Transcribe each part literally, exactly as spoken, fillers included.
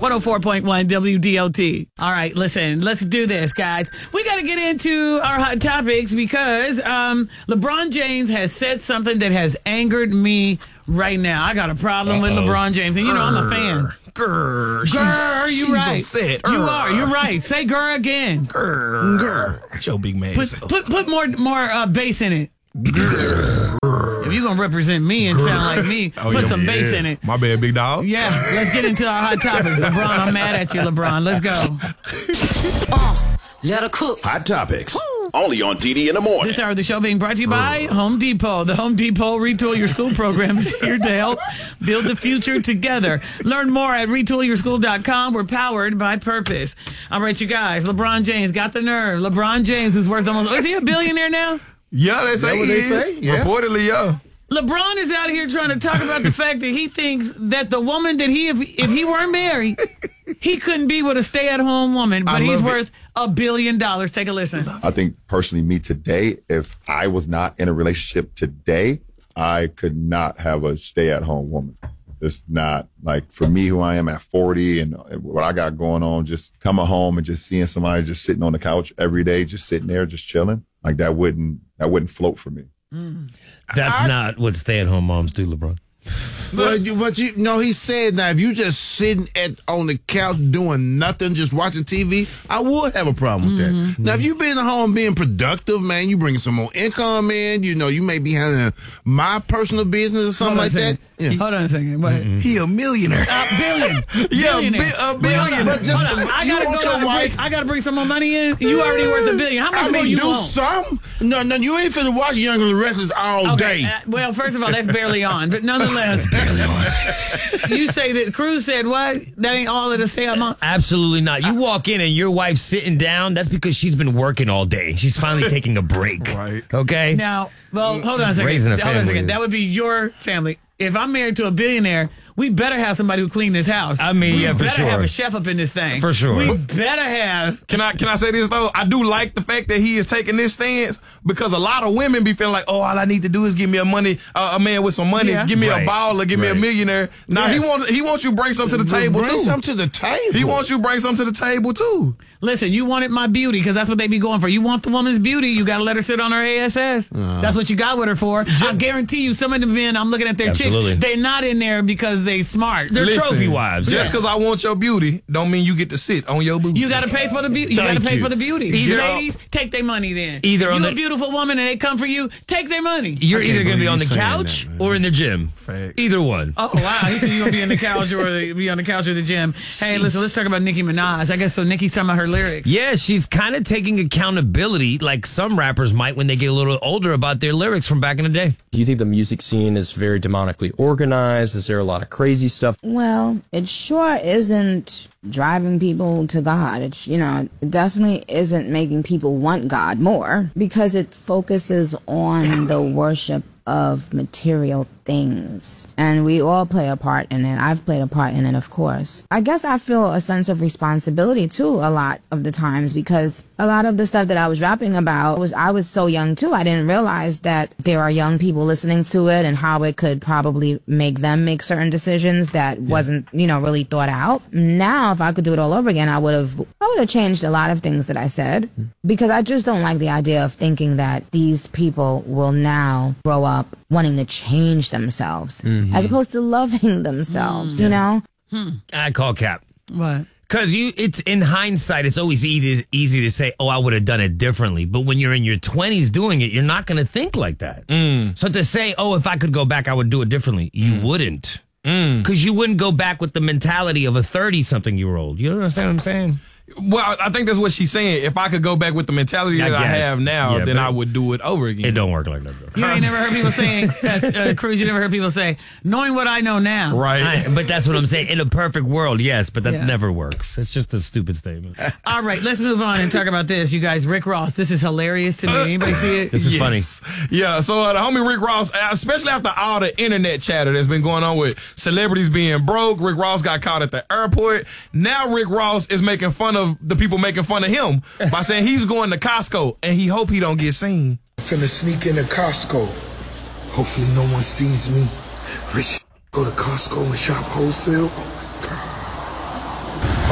one oh four point one W D O T. All right, listen, let's do this, guys. We got to get into our hot topics because um, LeBron James has said something that has angered me right now. I got a problem Uh-oh. with LeBron James, and you know I'm a fan. Grr, grr, she's, you she's right. Upset. You are, you're right. Say grr again. Grr, grr. Your big man. Put, put, put more more uh, bass in it. If you're going to represent me and sound like me, oh, put yeah, some bass yeah. in it. My bad, big dog. Yeah, let's get into our hot topics. LeBron, I'm mad at you, LeBron. Let's go. Uh, let her cook. Hot topics. Woo. Only on D D in the morning. This hour of the show being brought to you by Home Depot. The Home Depot Retool Your School program is here to help build the future together. Learn more at retool your school dot com. We're powered by purpose. All right, you guys. LeBron James got the nerve. LeBron James is worth almost... Is he a billionaire now? Yeah, they say what he they is. say? Yeah. Reportedly, yeah. LeBron is out here trying to talk about the fact that he thinks that the woman that he, if, if he weren't married, he couldn't be with a stay-at-home woman, but he's worth a billion dollars. Take a listen. I think personally, me today, if I was not in a relationship today, I could not have a stay-at-home woman. It's not like for me, who I am at forty and what I got going on, just coming home and just seeing somebody just sitting on the couch every day, just sitting there, just chilling. Like that wouldn't, that wouldn't float for me. Mm. That's I, not what stay-at-home moms do, LeBron. But you, but you know, he said now if you just sitting at on the couch doing nothing, just watching T V, I would have a problem with Mm-hmm. that. Now, if you been at home being productive, man, you bring some more income in. You know, you may be handling my personal business or something like that. Yeah. Hold on a second. What? Mm-hmm. He a millionaire. A billion. Yeah, bi- a billion. But just, Hold on. I gotta want go. your wife. I gotta bring some more money in. You already worth a billion. How much I more mean, you do want? some. No, no, you ain't finna watch Young and the Restless all Okay, day. uh, well, first of all, that's barely on, but nonetheless, barely on. You say that Cruz said what? That ain't all of the stay at home. Absolutely not. You walk in and your wife's sitting down. That's because she's been working all day. She's finally taking a break. Right. Okay. Now, well, hold on a second. Raising a hold on a family second. is- That would be your family. If I'm married to a billionaire, we better have somebody who clean this house. I mean, we yeah, for better sure. have a chef up in this thing. For sure. We better have. Can I can I say this though? I do like the fact that he is taking this stance because a lot of women be feeling like, oh, all I need to do is give me a money, uh, a man with some money, Yeah. give me Right. a baller, give Right. me a millionaire. Now Yes. he want he wants you to bring something to the table bring too. something to the table. He wants you to bring something to the table too. Listen, you wanted my beauty because that's what they be going for. You want the woman's beauty, you got to let her sit on her A S S. Uh-huh. That's what you got with her for. I guarantee you, some of the men, I'm looking at their Absolutely. chicks, they're not in there because they smart. They're Listen, trophy wives. Just Yes. because I want your beauty, don't mean you get to sit on your booty. You got to pay for the beauty. You got to Thank pay you. for the beauty. Either- Ladies, take their money then. Either you on a the- beautiful woman and they come for you, take their money. You're I can't either going to be believe on you the saying couch that, man. or in the gym. Facts. Either one. Oh wow! He said you're gonna be on the couch or the, be on the couch or the gym. Hey, listen, let's talk about Nicki Minaj. I guess so. Nicki's talking about her lyrics. Yeah, she's kind of taking accountability like some rappers might when they get a little older about their lyrics from back in the day. Do you think the music scene is very demonically organized? Is there a lot of crazy stuff? Well, it sure isn't driving people to God. It's, you know, it definitely isn't making people want God more because it focuses on the worship of material things. And we all play a part in it. I've played a part in it, of course. I guess I feel a sense of responsibility too a lot of the times because a lot of the stuff that I was rapping about was I was so young too. I didn't realize that there are young people listening to it and how it could probably make them make certain decisions that yeah. wasn't, you know, really thought out. Now, if I could do it all over again, I would have I would have changed a lot of things that I said because I just don't like the idea of thinking that these people will now grow up wanting to change themselves mm-hmm. as opposed to loving themselves, mm-hmm. you know? Hmm. I call cap. What? Because you, it's in hindsight, it's always easy, easy to say, oh, I would have done it differently. But when you're in your twenties doing it, you're not going to think like that. Mm. So to say, oh, if I could go back, I would do it differently, you Mm. wouldn't. Mm. Because you wouldn't go back with the mentality of a thirty-something-year-old. You understand what I'm saying? Well, I think that's what she's saying. If I could go back with the mentality I that I guess. have now, Yeah, then but I would do it over again. It don't work like that, though. You ain't never heard people saying, uh, uh, Cruz, you never heard people say, knowing what I know now. Right. I, but that's what I'm saying. In a perfect world, yes, but that Yeah. never works. It's just a stupid statement. All right, let's move on and talk about this. You guys, Rick Ross, this is hilarious to me. Anybody see it? This is Yes. funny. Yeah, so uh, the homie Rick Ross, uh, especially after all the internet chatter that's been going on with celebrities being broke, Rick Ross got caught at the airport. Now Rick Ross is making fun of the people making fun of him by saying he's going to Costco and he hope he don't get seen. Finna sneak into Costco. Hopefully no one sees me. Rich go to Costco and shop wholesale. Oh my God.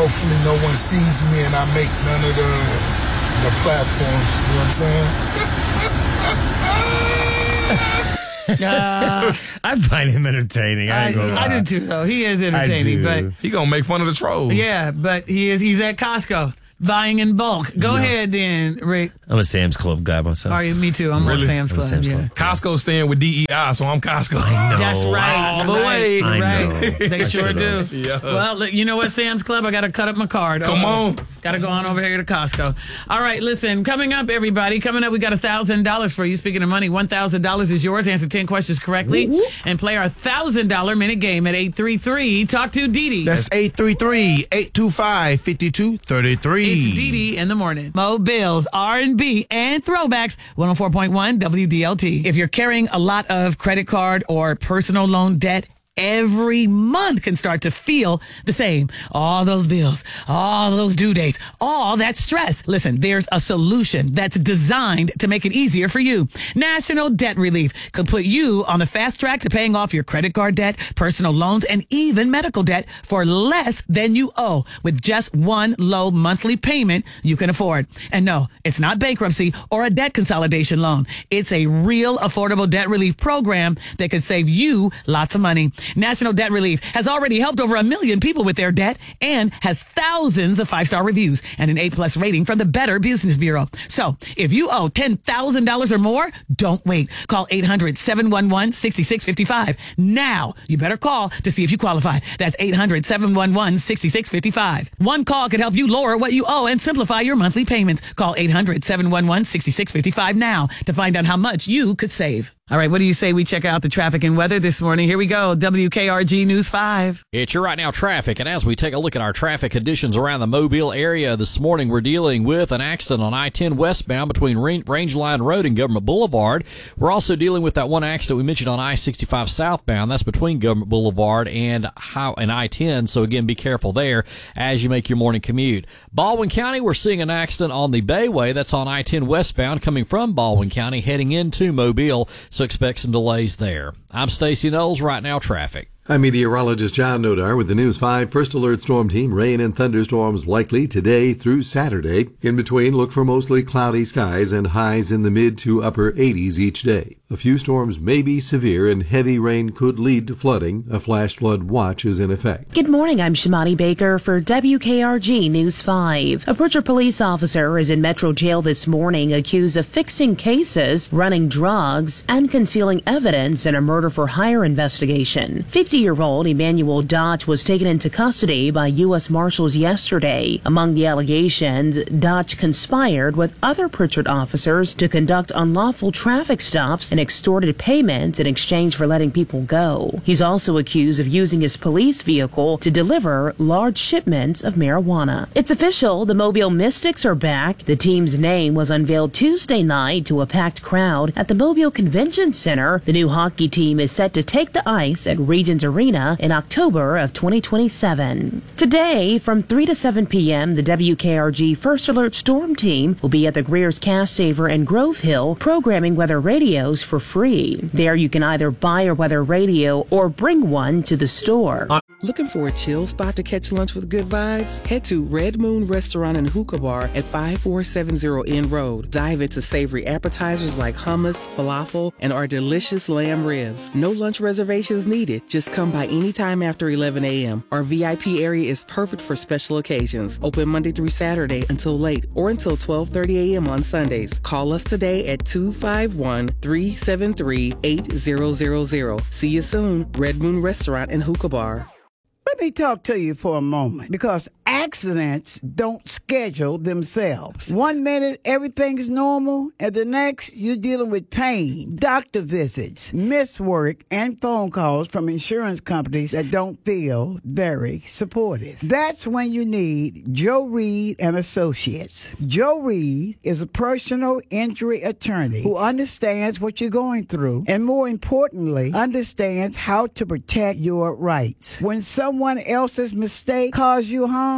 Hopefully no one sees me and I make none of the, the platforms. You know what I'm saying? Uh, I find him entertaining. I, I, ain't gonna I lie. do too, though. He is entertaining, I do. but He gonna make fun of the trolls. yeah, but he is. He's at Costco buying in bulk. Go ahead, then, Rick. I'm a Sam's Club guy myself. Are you? Me too. I'm Really? on Sam's I'm a Club. Sam's yeah. Club. Costco's staying with D E I, so I'm Costco. I know. That's right. All the right, way. I right. know. They I sure do. should've. Yeah. Well, look, you know what, Sam's Club? I got to cut up my card. Come on. Got to go on over here to Costco. All right, listen, coming up, everybody. Coming up, we got one thousand dollars for you. Speaking of money, one thousand dollars is yours. Answer ten questions correctly and play our one thousand dollars minute game at eight three three. Talk to Dee Dee. That's eight three three, eight two five, five two three three. It's Dee Dee in the morning. Mo Bills, R and B, and throwbacks. one oh four point one W D L T. If you're carrying a lot of credit card or personal loan debt, every month can start to feel the same. All those bills, all those due dates, all that stress. Listen, there's a solution that's designed to make it easier for you. National Debt Relief could put you on the fast track to paying off your credit card debt, personal loans, and even medical debt for less than you owe with just one low monthly payment you can afford. And no, it's not bankruptcy or a debt consolidation loan. It's a real affordable debt relief program that could save you lots of money. National Debt Relief has already helped over a million people with their debt and has thousands of five-star reviews and an A-plus rating from the Better Business Bureau. So if you owe ten thousand dollars or more, don't wait. Call eight hundred, seven one one, six six five five. Now, you better call to see if you qualify. That's eight hundred, seven one one, six six five five. One call can help you lower what you owe and simplify your monthly payments. Call eight hundred, seven one one, six six five five now to find out how much you could save. All right, what do you say we check out the traffic and weather this morning? Here we go. W K R G News five. It's your right now traffic, and as we take a look at our traffic conditions around the Mobile area this morning, we're dealing with an accident on I ten westbound between Range Line Road and Government Boulevard. We're also dealing with that one accident we mentioned on I sixty-five southbound. That's between Government Boulevard and and I ten, so again, be careful there as you make your morning commute. Baldwin County, we're seeing an accident on the Bayway. That's on I ten westbound coming from Baldwin County heading into Mobile, so expect some delays there. I'm Stacey Knowles, right now traffic. I'm meteorologist John Nodar with the News five First Alert Storm Team. Rain and thunderstorms likely today through Saturday. In between, look for mostly cloudy skies and highs in the mid to upper eighties each day. A few storms may be severe and heavy rain could lead to flooding. A flash flood watch is in effect. Good morning, I'm Shamani Baker for W K R G News five. A Bridger police officer is in Metro Jail this morning accused of fixing cases, running drugs, and concealing evidence in a murder-for-hire investigation. fifty-year-old Emmanuel Dodge was taken into custody by U S Marshals yesterday. Among the allegations, Dodge conspired with other Pritchard officers to conduct unlawful traffic stops and extorted payments in exchange for letting people go. He's also accused of using his police vehicle to deliver large shipments of marijuana. It's official, the Mobile Mystics are back. The team's name was unveiled Tuesday night to a packed crowd at the Mobile Convention Center. The new hockey team is set to take the ice at Regions Arena in October of twenty twenty-seven. Today, from three to seven p.m., the W K R G First Alert Storm Team will be at the Greer's Cash Saver and Grove Hill programming weather radios for free. There you can either buy a weather radio or bring one to the store. Looking for a chill spot to catch lunch with good vibes? Head to Red Moon Restaurant and Hookah Bar at five four seven zero N Road. Dive into savory appetizers like hummus, falafel, and our delicious lamb ribs. No lunch reservations needed. Just come by anytime after eleven a.m. Our V I P area is perfect for special occasions. Open Monday through Saturday until late or until twelve thirty a.m. on Sundays. Call us today at two five one, three seven three, eight zero zero zero. See you soon. Red Moon Restaurant and Hookah Bar. Let me talk to you for a moment, because accidents don't schedule themselves. One minute, everything's normal, and the next, you're dealing with pain, doctor visits, missed work, and phone calls from insurance companies that don't feel very supportive. That's when you need Joe Reed and Associates. Joe Reed is a personal injury attorney who understands what you're going through, and more importantly, understands how to protect your rights. When someone else's mistake cause you harm,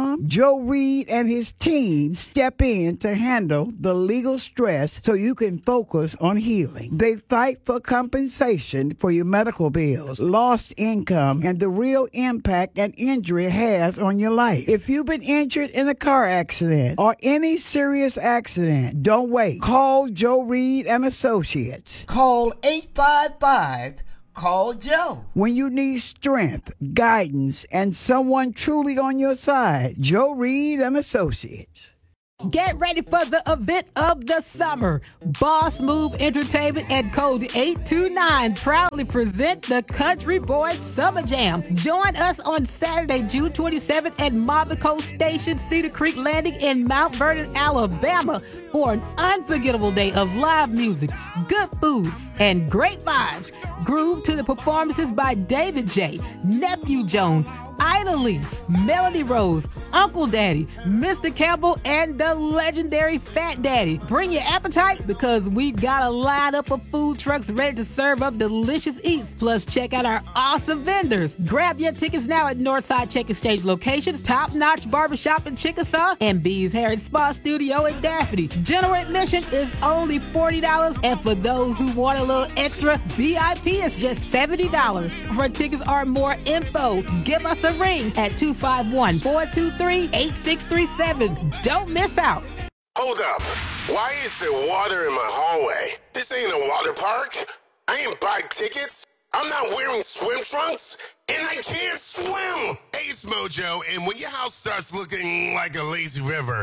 come, Joe Reed and his team step in to handle the legal stress so you can focus on healing. They fight for compensation for your medical bills, lost income, and the real impact an injury has on your life. If you've been injured in a car accident or any serious accident, don't wait. Call Joe Reed and Associates. Call eight five five, call Joe. When you need strength, guidance, and someone truly on your side, Joe Reed and Associates. Get ready for the event of the summer. Boss Move Entertainment and Code eight two nine proudly present the Country Boys Summer Jam. Join us on Saturday, June twenty-seventh at Mobico Station, Cedar Creek Landing in Mount Vernon, Alabama for an unforgettable day of live music, good food, and great vibes. Groove to the performances by David J., Nephew Jones, Ida Lee, Melody Rose, Uncle Daddy, Mister Campbell, and the legendary Fat Daddy. Bring your appetite because we've got a lineup of food trucks ready to serve up delicious eats. Plus, check out our awesome vendors. Grab your tickets now at Northside Check Exchange locations, Top Notch Barbershop in Chickasaw, and Bee's Hair and Spa Studio in Daphne. General admission is only forty dollars, and for those who want a little extra, V I P is just seventy dollars. For tickets or more info, give us a ring at two five one, four two three, eight six three seven. Don't miss out. Hold up. Why is there water in my hallway? This ain't a water park. I ain't buy tickets. I'm not wearing swim trunks, and I can't swim. Hey, it's Mojo, and when your house starts looking like a lazy river,